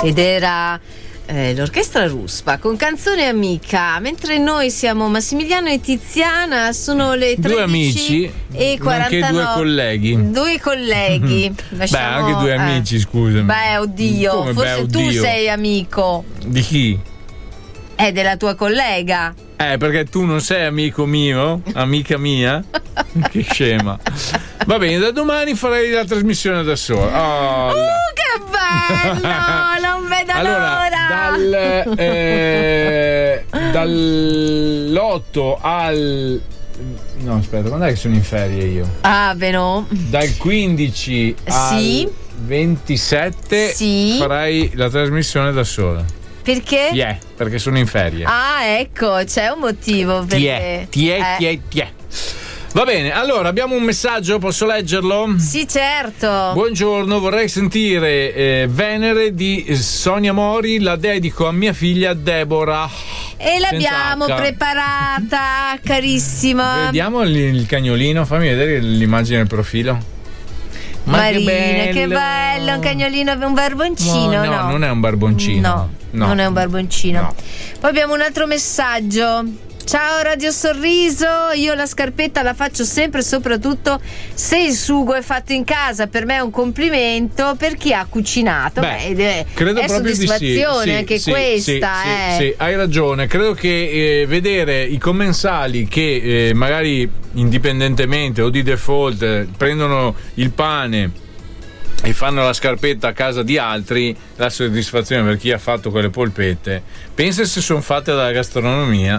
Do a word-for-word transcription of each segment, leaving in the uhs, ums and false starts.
ed era eh, l'orchestra Ruspa con Canzone Amica, mentre noi siamo Massimiliano e Tiziana. Sono le tredici due amici e quarantanove, anche due colleghi due colleghi. Lasciamo, beh, anche due eh. amici, scusami. Beh, oddio, Come, forse beh, oddio. tu sei amico Di chi? è della tua collega. Eh, perché tu non sei amico mio, amica mia? Che scema. Va bene, da domani farei la trasmissione da sola. Oh, Uh, che bello! Non vedo allora, l'ora! dal, eh, dall'otto al... No, aspetta, quando è che sono in ferie io? Ah, beh no. Dal quindici Sì. al ventisette Sì. farai la trasmissione da sola. Perché? Yeah, perché sono in ferie. Ah, ecco, c'è un motivo perché. Ti è, Eh. ti è, ti è. Va bene, allora abbiamo un messaggio, posso leggerlo? Sì, certo. Buongiorno, vorrei sentire eh, Venere di Sonia Mori, la dedico a mia figlia Deborah. E l'abbiamo Senza H. preparata, carissima. Vediamo il, il cagnolino, fammi vedere l'immagine del profilo. Ma Marina, che che bello. bello, un cagnolino, un barboncino. No, no, No, non è un barboncino. No, No. non è un barboncino. No. Poi abbiamo un altro messaggio. Ciao Radio Sorriso, io la scarpetta la faccio sempre, soprattutto se il sugo è fatto in casa. Per me è un complimento per chi ha cucinato. Beh, Beh, è, credo è proprio di sì. soddisfazione Sì, anche sì, questa. sì, eh. sì, sì, hai ragione. Credo che eh, vedere i commensali che eh, magari indipendentemente o di default eh, prendono il pane e fanno la scarpetta a casa di altri, la soddisfazione per chi ha fatto quelle polpette. Pensa se sono fatte dalla gastronomia.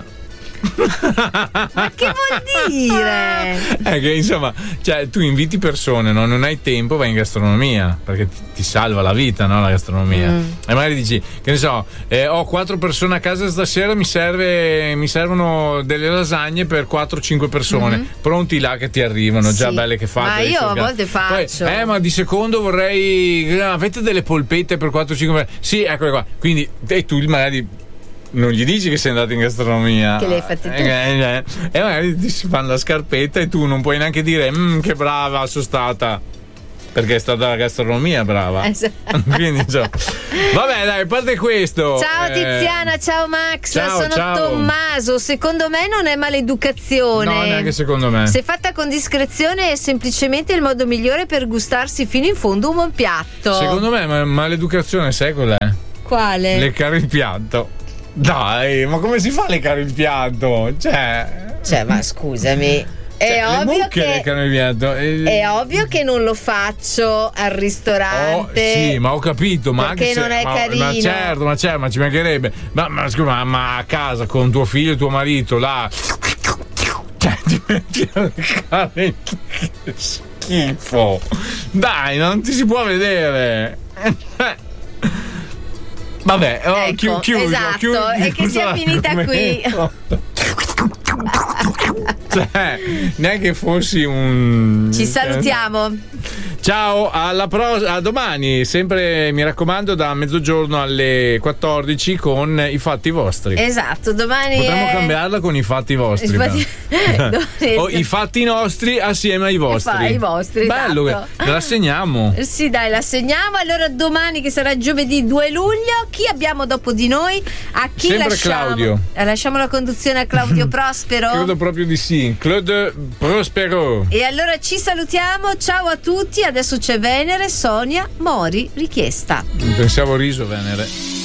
Ma che vuol dire? È che insomma, cioè, tu inviti persone, no? Non hai tempo, vai in gastronomia perché ti, ti salva la vita, no? La gastronomia. Mm. E magari dici, che ne so, eh, ho quattro persone a casa stasera, mi serve mi servono delle lasagne per quattro cinque persone, Mm-hmm. pronti là che ti arrivano, già Sì. belle che fatte. Ma io a Poi, volte faccio. eh, ma di secondo vorrei. Avete delle polpette per quattro cinque persone? Sì, eccole qua. Quindi, e tu magari. Non gli dici che sei andato in gastronomia, Che le hai fatte tu. Eh, eh, e magari ti si fanno la scarpetta e tu non puoi neanche dire "Mm, che brava sono stata", perché è stata la gastronomia brava. Esatto. Quindi insomma. Vabbè, dai, a parte questo. Ciao eh, Tiziana, ciao Max, ciao, sono ciao. Tommaso. Secondo me non è maleducazione. No, neanche secondo me. Se fatta con discrezione è semplicemente il modo migliore per gustarsi fino in fondo un buon piatto. Secondo me ma- maleducazione, sai qual è? Quale? Leccare il piatto. Dai, ma come si fa a leccare il piatto? Cioè, Cioè, ma scusami. È cioè, le ovvio mucche che leccano il piatto. E- è ovvio che non lo faccio al Oh, ristorante. sì, ma ho capito, ma perché anche se, non è ma, carino. ma certo, ma certo, ma ci mancherebbe. Ma, ma scusa, ma, ma a casa con tuo figlio e tuo marito là. Cioè, ti metti a leccare il- che schifo. Dai, non ti si può vedere. Vabbè, ho Ecco, chi- chiuso, esatto, chiuso, e che sia chiuso finita qui. l'argomento. Cioè, neanche fossi un. Ci salutiamo. Ciao, alla pro- a domani, sempre mi raccomando da mezzogiorno alle quattordici con i fatti vostri. Esatto, domani Potremmo è... cambiarla con i fatti vostri. I fatti- però. O i fatti nostri assieme ai vostri. fa- ai vostri, Bello, esatto. che- la segniamo. Sì, dai, la segniamo. Allora domani, che sarà giovedì due luglio, chi abbiamo dopo di noi? A chi Sempre lasciamo? Claudio. Eh, Lasciamo la conduzione a Claudio Prospero. Credo proprio di sì. Claude Prospero. E allora ci salutiamo, ciao a tutti. Adesso c'è Venere, Sonia Mori, richiesta. Pensavo riso, Venere.